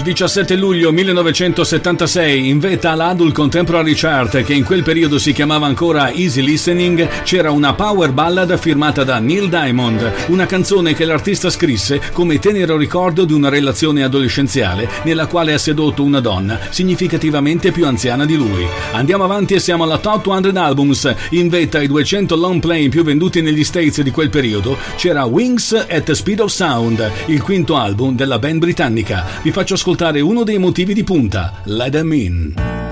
Il 17 luglio 1976, in vetta all'Adult Contemporary Chart, che in quel periodo si chiamava ancora Easy Listening, c'era una power ballad firmata da Neil Diamond, una canzone che l'artista scrisse come tenero ricordo di una relazione adolescenziale nella quale ha sedotto una donna significativamente più anziana di lui. Andiamo avanti e siamo alla Top 200 Albums. In vetta ai 200 long play più venduti negli States di quel periodo c'era Wings at the Speed of Sound, il quinto album della band britannica. Vi faccio ascoltare uno dei motivi di punta, Let Them In.